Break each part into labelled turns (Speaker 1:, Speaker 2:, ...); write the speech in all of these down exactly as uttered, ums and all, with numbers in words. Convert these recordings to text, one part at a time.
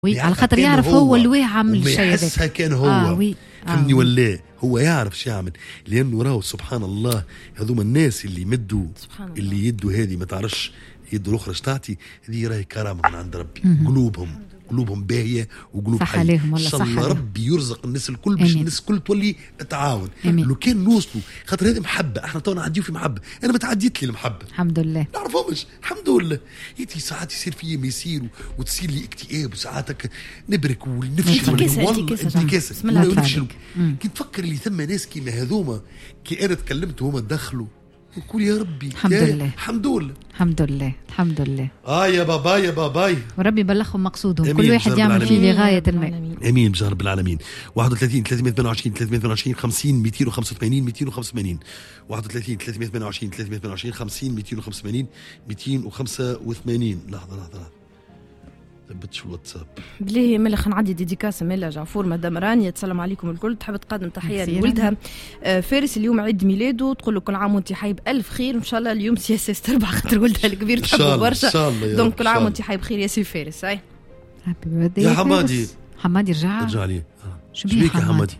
Speaker 1: وي على خاطر يعرف هو اللي عامل الشيء هذا
Speaker 2: يحسها كان هو
Speaker 1: آه وي
Speaker 2: فهمني
Speaker 1: آه
Speaker 2: ولا هو يعرف شو يعمل لأنه راهو سبحان الله هذوما الناس اللي يمدوا اللي يدوا هذه ما تعرفش يدوا الأخرى تعطي هذه راهي كرامة من عند ربي قلوبهم قلوبهم باهية وقلوب
Speaker 1: صح عليهم والله
Speaker 2: صح
Speaker 1: صح
Speaker 2: الله ربي يرزق الناس الكل باش الناس الكل تولي تعاون لو كان نوصلوا خاطر هذه محبة احنا تونا نعديو في محبة انا ما تعديت لي المحبة
Speaker 1: الحمد لله
Speaker 2: نعرفهمش الحمد لله يتي ساعات يصير فيا ما يصير وتصير لي اكتئاب وساعات نبرك ونفشل
Speaker 1: بسم الله ونفشل
Speaker 2: كي تفكر اللي ثم ناس كيما هذوما كي انا تكلمت وهما دخلوا نقول يا ربي
Speaker 1: الحمد لله
Speaker 2: الحمد لله
Speaker 1: الحمد لله الحمد لله
Speaker 2: اه يا بابا يا باباي
Speaker 1: وربي يبلغهم مقصودهم كل واحد يعمل فيه لغايه الماء
Speaker 2: امين بجاه رب العالمين. واحد وثلاثين ثلاثمية وثمانية وعشرين ثلاثمية وثمانية وعشرين خمسين مئتين وخمسة وثمانين مئتين وخمسة وثمانين واحد وثلاثين ثلاثمية وثمانية وعشرين ثلاثمية وثمانية وعشرين خمسين مئتين وخمسة وثمانين مئتين وخمسة وثمانين لحظه لحظه ثبت شو الواتساب
Speaker 3: بليه ملا خلينا نعدي ديديكاس ملا جعفور مدام رانيا السلام عليكم الكل تحب تقدم تحيه لولدها فارس اليوم عيد ميلاده تقول له كل عام وانت حي بألف خير ان شاء الله اليوم سياسه تربح خاطر ولدها الكبير تحبه برشا دونك كل عام وانت حي بخير يا سي فارس هاي
Speaker 2: يا حمادي
Speaker 1: حمادي رجع
Speaker 2: رجع لي
Speaker 1: شبيك
Speaker 2: يا حمادي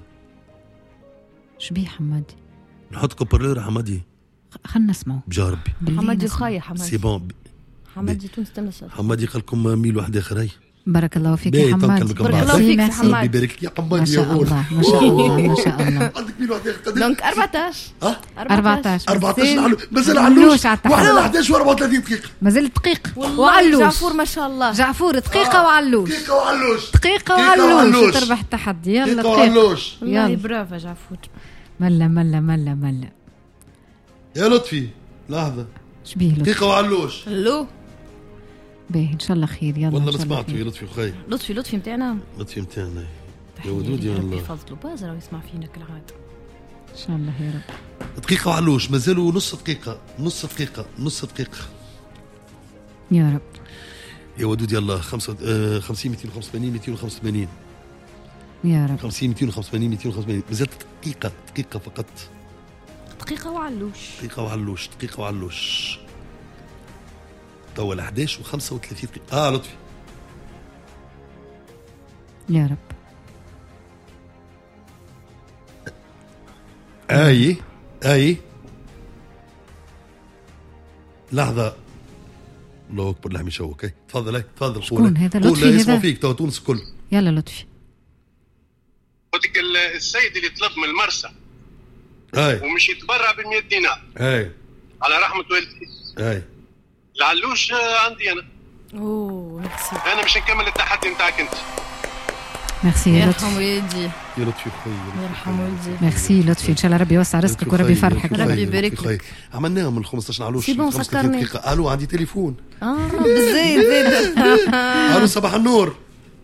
Speaker 1: شبيه حمادي
Speaker 2: نحط كوبرلور حمادي
Speaker 1: خلنا نسمعوا
Speaker 2: بجاربي
Speaker 3: حمادي خايا حمادي
Speaker 2: سي بون
Speaker 3: حمادي تونس تمسا
Speaker 2: حمادي قال لكم ميل واحد اخر هاي
Speaker 1: بارك الله فيك يا حمادي
Speaker 3: بارك الله فيك يا حمادي
Speaker 2: يبارك لك يا حمادي
Speaker 1: ما شاء الله ما شاء الله ما شاء الله
Speaker 2: عندك ميل واحد اخر
Speaker 3: دونك أربعتاش
Speaker 1: أربعتاش
Speaker 2: أربعتاش مازال علوش واحد أحد وأربعة وثلاثين دقيقة
Speaker 1: مازال دقيقة وعلوش
Speaker 3: جعفور ما شاء الله
Speaker 1: جعفور دقيقة وعلوش
Speaker 2: دقيقة وعلوش
Speaker 1: دقيقة وعلوش تربح التحدي يلا
Speaker 2: دقيقة وعلوش
Speaker 3: والله برافو جعفور
Speaker 1: ملا ملا ملا ملا
Speaker 2: يا لطفي لحظة
Speaker 1: شبيه لطفي
Speaker 2: دقيقة وعلوش
Speaker 3: الو
Speaker 1: باهي ان شاء الله خير يلا
Speaker 2: والله ما سمعته يا لطفي خير
Speaker 3: لطفي لطفي متاعنا
Speaker 2: لطفي متاعنا يا ودود يا الله
Speaker 3: يفضلوا بازر ويسمع فينا كالعادة
Speaker 1: ان شاء الله يا رب
Speaker 2: دقيقة وعلوش مازالوا نص دقيقة نص دقيقة نص دقيقة
Speaker 1: يا رب
Speaker 2: يا ودود يا الله خمسة آه خمسين مئتين وخمسة وثمانين مئتين وخمسة وثمانين
Speaker 1: يا رب
Speaker 2: خمسين مئتين وخمسة وثمانين مئتين وخمسة وثمانين مازالت دقيقة دقيقة فقط
Speaker 3: دقيقة وعلوش
Speaker 2: دقيقة وعلوش دقيقة وعلوش توا الأحداش وخمسة وثلاثين دقيقة آه لطفي
Speaker 1: يا رب
Speaker 2: آي آي لحظة الله أكبر لحمي شوك تفضل هاي تفضل
Speaker 1: شكون هذا لطفي هذا
Speaker 2: اسمه فيك توا تونس كل
Speaker 1: يلا لطفي
Speaker 4: قلت السيد اللي طلب من المرسى
Speaker 2: هاي
Speaker 4: ومش يتبرع بالمئة دينار
Speaker 2: هاي
Speaker 4: على رحمة والدي
Speaker 2: هاي
Speaker 4: لعلوش عندي أنا
Speaker 3: اوه ميرسي
Speaker 4: أنا مش نكمل التحدي نتاعك أنت
Speaker 1: ميرسي يا لطفي
Speaker 3: يرحم والدي
Speaker 2: يا لطفي خويا
Speaker 3: يرحم والدي
Speaker 1: ميرسي لطفي ان شاء الله ربي يوسع رزقك وربي يفرحك
Speaker 3: ربي يبارك لك
Speaker 2: عملناهم من خمسطاش علوش
Speaker 3: سي بون سكرني
Speaker 2: الو عندي تليفون
Speaker 3: اه بالزيت زيد
Speaker 2: الو صباح النور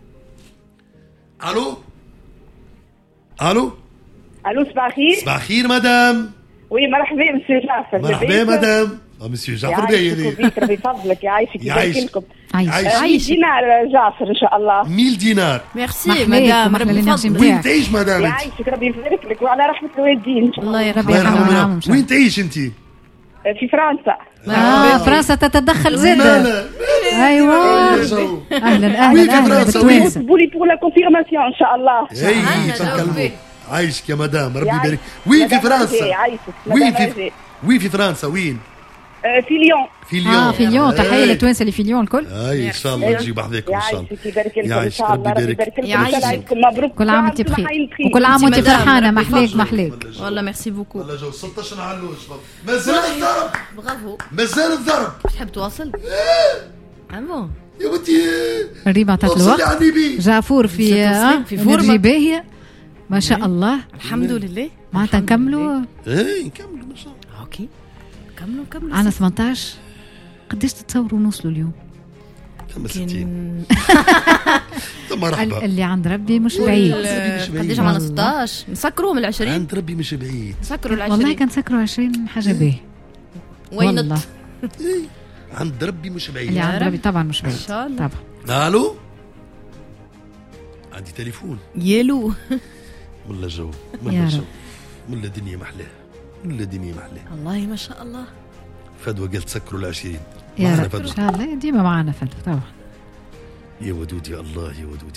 Speaker 2: الو الو
Speaker 5: الو صباح الخير
Speaker 2: صباح الخير مدام
Speaker 5: وي مرحبا مسيو جعفر
Speaker 2: مرحبا مدام مسيو جعفر باهي
Speaker 5: هذه ربي يفضلك يعيشك
Speaker 2: يعيش
Speaker 5: لكم
Speaker 1: عايش
Speaker 5: دينار جعفر ان شاء الله
Speaker 2: مية دينار
Speaker 3: ميرسي مدام ربي يفضلك
Speaker 2: وين تعيش مدام
Speaker 5: يعيشك ربي يبارك لك وعلى رحمة الوالدين
Speaker 3: الله يا
Speaker 1: ربي يرحمهم
Speaker 2: وين تعيش انت
Speaker 5: في فرنسا
Speaker 1: اه فرنسا تتدخل زادة ايوه اهلا اهلا اهلا بالتوانسة
Speaker 5: بولي بور لا كونفيرماسيون ان شاء الله
Speaker 2: اي تكلموا عايشك يا مدام ربي يبارك وين في فرنسا وين في وين في فرنسا وين
Speaker 5: في ليون
Speaker 2: في ليون
Speaker 1: اه في ليون تحيه للتوانسه اللي في ليون الكل
Speaker 2: اي ان شاء الله نجيب حذاكم ان شاء الله
Speaker 5: يعيشك يبارك لكم ان شاء الله ربي يبارك لكم مبروك
Speaker 1: كل عام وانت بخير وكل عام وانت فرحانه محليك محليك
Speaker 3: والله ميرسي بوكو
Speaker 2: والله جو ستطاش علوش مازال الضرب
Speaker 3: برافو
Speaker 2: مازال الضرب
Speaker 3: تحب تواصل اه بون
Speaker 2: يا بنتي
Speaker 1: الريبه عطات الوقت جعفور في
Speaker 3: في فورمه
Speaker 1: باهيه ما شاء الله
Speaker 3: الحمد لله
Speaker 1: معناتها نكملوا
Speaker 2: اي نكملوا ما شاء الله
Speaker 3: اوكي كملوا كملوا
Speaker 1: عنا ثمانية عشر قديش تتصوروا نوصلوا اليوم
Speaker 2: خمسة وستين مرحبا
Speaker 1: اللي عند ربي مش بعيد
Speaker 3: قديش عنا ستطاش نسكروا من العشرين
Speaker 2: عند ربي مش بعيد
Speaker 3: نسكروا العشرين
Speaker 1: والله كان سكروا عشرين حاجة باهي
Speaker 3: وين
Speaker 2: عند ربي مش بعيد
Speaker 1: اللي عند ربي طبعا مش بعيد
Speaker 3: ان شاء الله
Speaker 1: طبعا
Speaker 2: الو عندي تليفون
Speaker 3: يلو
Speaker 2: ولا جو ولا جو ولا دنيا محلاها ولا دنيا محلاها
Speaker 3: والله ما شاء الله
Speaker 2: فدوى قالت سكروا العشرين
Speaker 1: يا رب ان شاء الله ديما معنا فدوى طبعا
Speaker 2: يا ودود يا الله يا ودود.